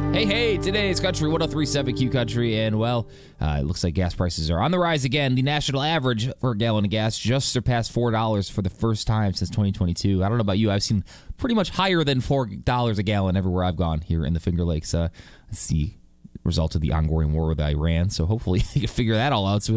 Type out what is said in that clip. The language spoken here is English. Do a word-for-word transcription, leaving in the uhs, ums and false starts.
Hey, hey, today's Country one oh three point seven Q Country, and well, uh, it looks like gas prices are on the rise again. The national average for a gallon of gas just surpassed four dollars for the first time since twenty twenty-two. I don't know about you, I've seen pretty much higher than four dollars a gallon everywhere I've gone here in the Finger Lakes. Uh, let's see, result of the ongoing war with Iran, so hopefully you can figure that all out. So